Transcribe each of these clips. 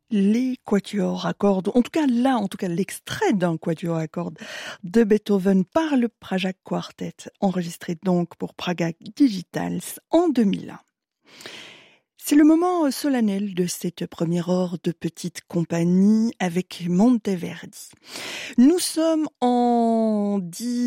les quatuors à cordes, en tout cas l'extrait d'un quatuor à cordes de Beethoven par le Praga Quartet, enregistré donc pour Praga Digitals en 2001. C'est le moment solennel de cette première heure de petite compagnie avec Monteverdi. Nous sommes en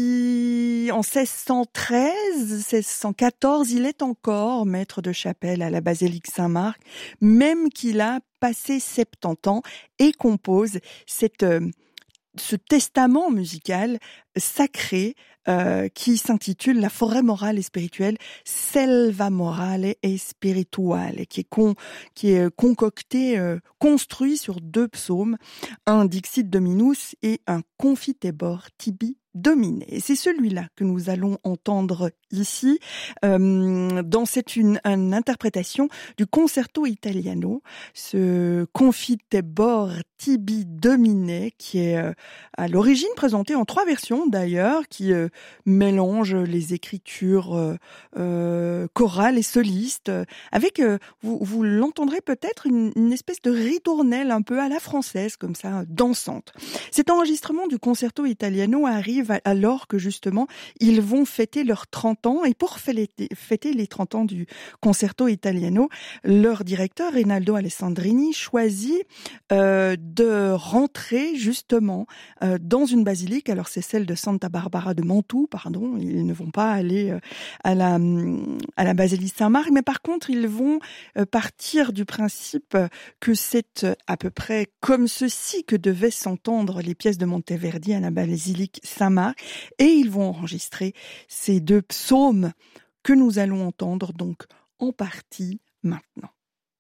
1613, 1614, il est encore maître de chapelle à la basilique Saint-Marc, même qu'il a passé 70 ans et compose ce testament musical sacré qui s'intitule La forêt morale et spirituelle, Selva morale et spirituale, qui est concocté, construit sur 2 psaumes, un Dixit Dominus et un Confitebor tibi Domine. Et c'est celui-là que nous allons entendre ici dans une interprétation du Concerto Italiano, ce Confitebor tibi Domine qui est à l'origine présenté en 3 versions d'ailleurs, qui mélange les écritures chorales et solistes avec, vous l'entendrez peut-être, une espèce de ritournelle un peu à la française, comme ça, dansante. Cet enregistrement du Concerto Italiano arrive alors que justement ils vont fêter leurs 30 ans, et pour fêter les 30 ans du Concerto Italiano, leur directeur Rinaldo Alessandrini choisit de rentrer justement dans une basilique. Alors c'est celle de Santa Barbara de Mantoue, pardon, ils ne vont pas aller à la basilique Saint-Marc, mais par contre ils vont partir du principe que c'est à peu près comme ceci que devaient s'entendre les pièces de Monteverdi à la basilique Saint-Marc, et ils vont enregistrer ces 2 psaumes que nous allons entendre donc en partie maintenant.